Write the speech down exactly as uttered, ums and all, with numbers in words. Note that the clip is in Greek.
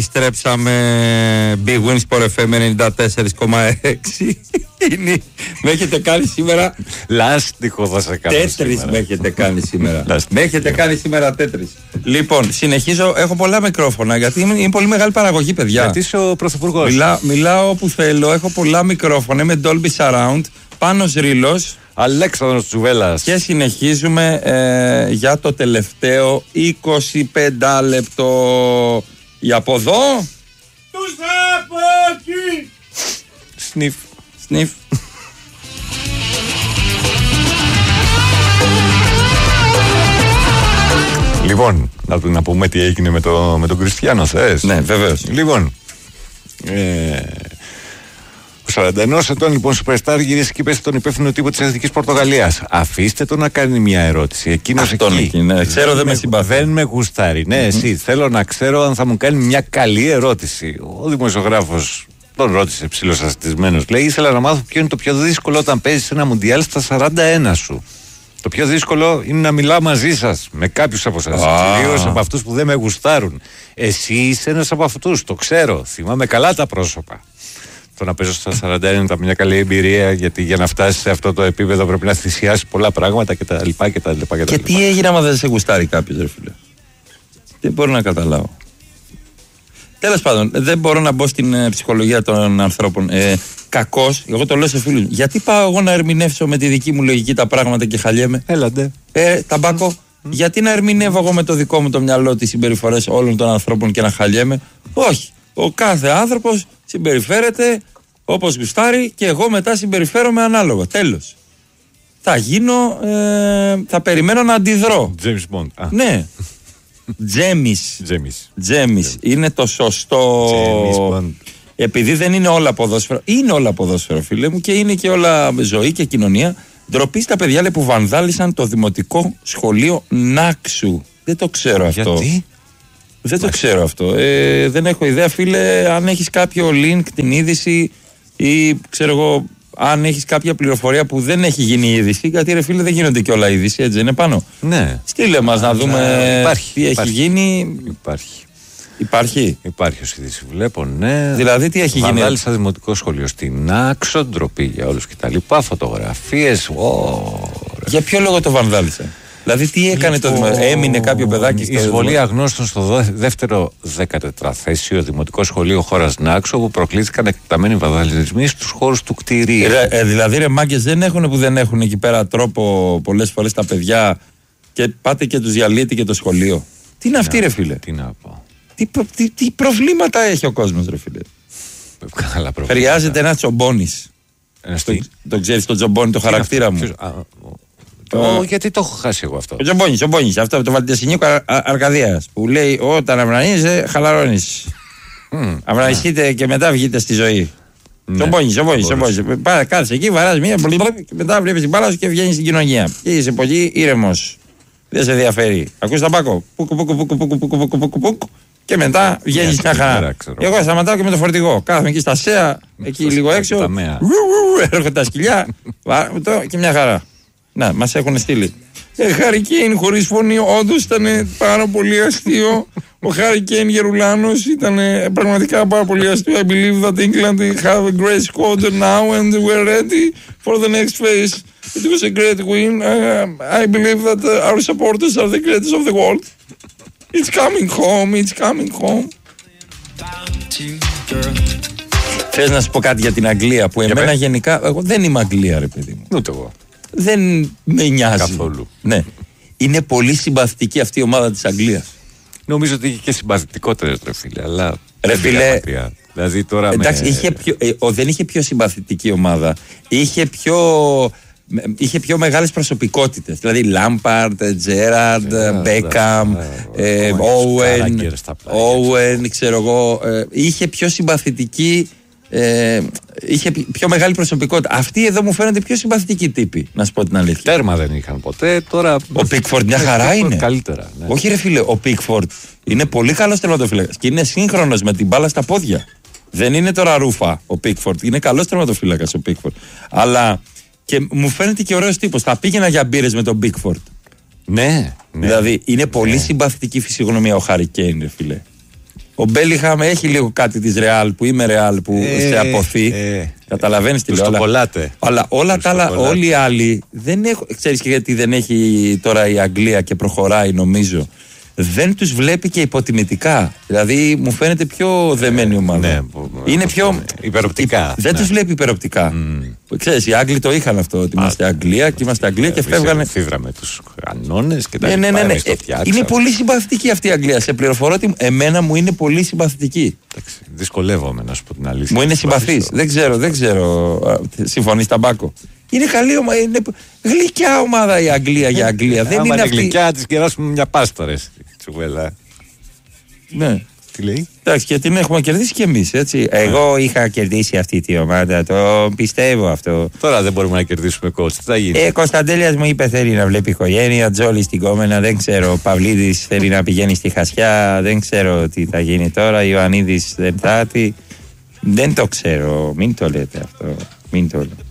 Στρέψαμε Big Win Sport εφ εμ ενενήντα τέσσερα κόμμα έξι. Με έχετε κάνει σήμερα. Λάστιχο θα σε κάνω. Τέτρις με έχετε κάνει σήμερα. Με έχετε κάνει σήμερα τέτρις. Λοιπόν, συνεχίζω. Έχω πολλά μικρόφωνα γιατί είναι, είναι πολύ μεγάλη παραγωγή, παιδιά. Γιατί είσαι ο πρωθυπουργός. Μιλά, μιλάω όπου θέλω. Έχω πολλά μικρόφωνα. Είμαι Dolby Surround. Πάνος Ρήλος. Αλέξανδρος Τσουβέλλας. Και συνεχίζουμε ε, για το τελευταίο είκοσι πέντε λεπτό. Για από εδώ. Τους από εκεί. Σνιφ. Σνιφ. Λοιπόν, να, να πούμε τι έγινε με, το, με τον Κριστιανό, θες? Ναι, βεβαίως. Λοιπόν, ε, ο σαράντα ενός ετών λοιπόν Superstar γύρισε και πέσει στον υπεύθυνο τύπο της Εθνικής Πορτογαλίας. Αφήστε το να κάνει μια ερώτηση. Εκείνος εκεί. εκεί ναι. Ξέρω, δεν με συμπαθεί. Δεν με γουστάρει. Ναι, mm-hmm. εσύ. Θέλω να ξέρω αν θα μου κάνει μια καλή ερώτηση. Ο δημοσιογράφος τον ρώτησε ψιλοσαστισμένος. Λέει: ήθελα να μάθω ποιο είναι το πιο δύσκολο όταν παίζεις ένα μουντιάλ στα σαράντα ένα σου. Το πιο δύσκολο είναι να μιλάω μαζί σας, με κάποιους από εσάς. Ah. Κυρίως από αυτούς που δεν με γουστάρουν. Εσύ είσαι ένας από αυτούς, το ξέρω. Θυμάμαι καλά τα πρόσωπα. Το να παίζω στα σαράντα ένα ήταν μια καλή εμπειρία, γιατί για να φτάσει σε αυτό το επίπεδο πρέπει να θυσιάσει πολλά πράγματα κτλ. Και, τα λοιπά και, τα και τι έγινε άμα δεν σε γουστάρει κάποιος, ρε φίλε? Δεν μπορώ να καταλάβω. Τέλος πάντων, δεν μπορώ να μπω στην ε, ψυχολογία των ανθρώπων. Ε, κακώς, εγώ το λέω σε φίλους. Γιατί πάω εγώ να ερμηνεύσω με τη δική μου λογική τα πράγματα και χαλιέμαι? Έλαντε. Ε, ταμπάκο. Mm. Γιατί να ερμηνεύω εγώ με το δικό μου το μυαλό τις συμπεριφορές όλων των ανθρώπων και να χαλιέμαι? Όχι. Ο κάθε άνθρωπος συμπεριφέρεται όπως γουστάρει και εγώ μετά συμπεριφέρομαι ανάλογα. Τέλος. Θα γίνω, ε, θα περιμένω να αντιδρώ. James Bond. Α. Ναι. Τζέμις. Τζέμις. Τζέμις. Είναι το σωστό. James. Επειδή δεν είναι όλα ποδόσφαιρο. Είναι όλα ποδόσφαιρο, φίλε μου, και είναι και όλα ζωή και κοινωνία. Ντροπή στα παιδιά, λέει, που βανδάλισαν το δημοτικό σχολείο Νάξου. Δεν το ξέρω αυτό. Γιατί? Δεν το ξέρω αυτό. Ε, δεν έχω ιδέα, φίλε. Αν έχεις κάποιο link, την είδηση, ή ξέρω εγώ, αν έχεις κάποια πληροφορία που δεν έχει γίνει η είδηση. Γιατί, ρε φίλε, δεν γίνονται και όλα είδηση, έτσι είναι πάνω. Ναι. Στείλε μας να δούμε υπάρχει, τι υπάρχει. έχει γίνει. Υπάρχει. Υπάρχει. Υπάρχει ως είδηση, βλέπω, ναι. Δηλαδή, τι έχει γίνει? Βανδάλισα δημοτικό σχολείο στην Άξο, ντροπή για όλους κτλ. Φωτογραφίες. Oh, για ποιο λόγο το βανδάλισα? Δηλαδή, τι έκανε λοιπόν, το δημοτικό? Έμεινε κάποιο παιδάκι στο εισβολή αγνώστων στο δεύτερο δεκατετραθέσιο δημοτικό σχολείο χώρας Νάξο, όπου προκλήθηκαν εκτεταμένοι βανδαλισμοί στους χώρους του κτηρίου. Ε, ε, δηλαδή, ρε μάγκες, δεν έχουν που δεν έχουν εκεί πέρα τρόπο πολλές φορές τα παιδιά και πάτε και τους διαλύετε και το σχολείο. Τι είναι αυτή, ρε φίλε? Τι να πω. Τι, προ, τι, τι προβλήματα έχει ο κόσμος, ρε φίλε? Καλά προβλήματα. Χρειάζεται ένα τσομπόνης. Το, το ξέρεις το τσομπόνι, το τι χαρακτήρα μου? Ποιος, α, το, γιατί το έχω χάσει εγώ αυτό? Ο τσομπόνης, τσομπόνης, αυτό το Βαλτιασινίκο Αρκαδίας που λέει όταν αυνανίζεσαι χαλαρώνεις. Mm, αυνανιστείτε yeah. και μετά βγείτε στη ζωή. Τσομπόνης, τσομπόνης, τσομπόνης. Κάθεσαι εκεί, βαράς μία και μετά βλέπεις την μπάλα σου και βγαίνεις στην κοινωνία. Και είσαι πολύ ήρεμος. Δεν σε ενδιαφέρει. Ακούς τα μπάκο. Πουκου, πουκου, πουκου, πουκου, πουκου, πουκου, πουκου, πουκου, και μετά βγαίνεις μια χαρά. Εγώ σταματάω και με το φορτηγό. Κάθομαι εκεί στα ΣΕΑ, εκεί λίγο έξω. Έρχονται τα σκυλιά και μια χαρά. Να, μας έχουν στείλει. Χάρι Κέιν χωρίς φωνή, όντως ήταν πάρα πολύ αστείο. Ο Χάρι Κέιν Γερουλάνος ήταν πραγματικά πάρα πολύ αστείο. I believe that England have a great squad now and we're ready for the next phase. It was a great win. Uh, I believe that uh, our supporters are the greatest of the world. It's coming home, it's coming home. Θες να σου πω κάτι για την Αγγλία που εμένα πέ. γενικά, εγώ δεν είμαι Αγγλία, ρε παιδί μου. Ούτε εγώ. Δεν με νοιάζει. Καθόλου. Ναι. Είναι πολύ συμπαθητική αυτή η ομάδα της Αγγλίας. Νομίζω ότι είχε και συμπαθητικότερες, ρε φίλε, αλλά ρε φίλε, δηλαδή τώρα εντάξει, με... είχε πιο, ε, ο, δεν είχε πιο συμπαθητική ομάδα. Είχε πιο, είχε πιο μεγάλες προσωπικότητες. Δηλαδή Λάμπαρντ, Τζέραρντ, Μπέκαμ, Όουεν, Όουεν, ξέρω εγώ. Ε, είχε πιο συμπαθητική, ε, είχε πιο μεγάλη προσωπικότητα. Αυτοί εδώ μου φαίνονται πιο συμπαθητικοί τύποι, να σου πω την αλήθεια. Τέρμα δεν είχαν ποτέ. Τώρα... Ο Πίκφορντ μια χαρά είναι. Καλύτερα. Ναι. Όχι, ρε φίλε, ο Πίκφορντ είναι πολύ καλός τερματοφύλακας και είναι σύγχρονος με την μπάλα στα πόδια. Δεν είναι τώρα ρούφα ο Πίκφορντ. Είναι καλός τερματοφύλακας ο Πίκφορντ. Αλλά και μου φαίνεται και ωραίος τύπος. Θα πήγαινα για μπύρες με τον Πίκφορντ. Ναι, ναι. Δηλαδή είναι πολύ ναι. συμπαθητική φυσιογνωμία ο Χάρι Κέιν, ρε φίλε. Ο Μπέλιχαμ έχει λίγο κάτι της Ρεάλ που είμαι Ρεάλ που ε, σε αποθεί. Ε, Καταλαβαίνεις τι λέω. Αλλά όλα τα άλλα, όλοι οι άλλοι δεν έχουν. Ξέρεις και γιατί δεν έχει τώρα η Αγγλία και προχωράει νομίζω. Δεν τους βλέπει και υποτιμητικά. Δηλαδή μου φαίνεται πιο δεμένη ομάδα. Ναι, είναι πιο. Υπεροπτικά. Δεν ναι. τους βλέπει υπεροπτικά. Mm. Ξέρεις, οι Άγγλοι το είχαν αυτό. Ότι είμαστε Αγγλία και είμαστε Αγγλία και φεύγανε. Φύγαμε τους κανόνες και τα ναι, λοιπά. Ναι, ναι, ναι. Ε, είναι πολύ συμπαθητική αυτή η Αγγλία. Σε πληροφορώ ότι εμένα μου είναι πολύ συμπαθητική. Εντάξει, δυσκολεύομαι να σου πω την αλήθεια. Μου είναι συμπαθής. Δεν ξέρω, δεν ξέρω. Συμφωνείς, Ταμπάκο? Είναι καλή ομάδα. Είναι γλυκιά ομάδα η Αγγλία για Αγγλία. Δεν είναι αυτή. Γλυκιά, τη κεράσουμε μια πάστα, ρε. Τσουβέλα. Ναι. Τι λέει? Εντάξει, και την έχουμε κερδίσει κι εμείς, έτσι. Εγώ είχα κερδίσει αυτή τη ομάδα, το πιστεύω αυτό. Τώρα δεν μπορούμε να κερδίσουμε κόστ. Τι θα γίνει? Ε, Κωνσταντέλιας μου είπε θέλει να βλέπει οικογένεια, Τζόλι στην Κόμενα, δεν ξέρω. Παυλίδης θέλει να πηγαίνει στη Χασιά, δεν ξέρω τι θα γίνει τώρα. Ιωαννίδης δεν θα έρθει. Δεν το ξέρω, μην το λέτε αυτό. Μην το λέτε.